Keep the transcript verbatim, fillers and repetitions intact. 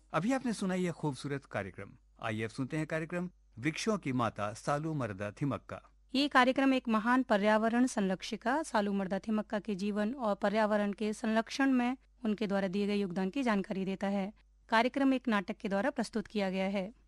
अभी आपने सुना यह खूबसूरत कार्यक्रम। आइए अब सुनते हैं कार्यक्रम वृक्षों की माता सालू मरदा थिमक्का। ये कार्यक्रम एक महान पर्यावरण संरक्षिका सालूमरदा थिमक्का के जीवन और पर्यावरण के संरक्षण में उनके द्वारा दिए गए योगदान की जानकारी देता है। कार्यक्रम एक नाटक के द्वारा प्रस्तुत किया गया है।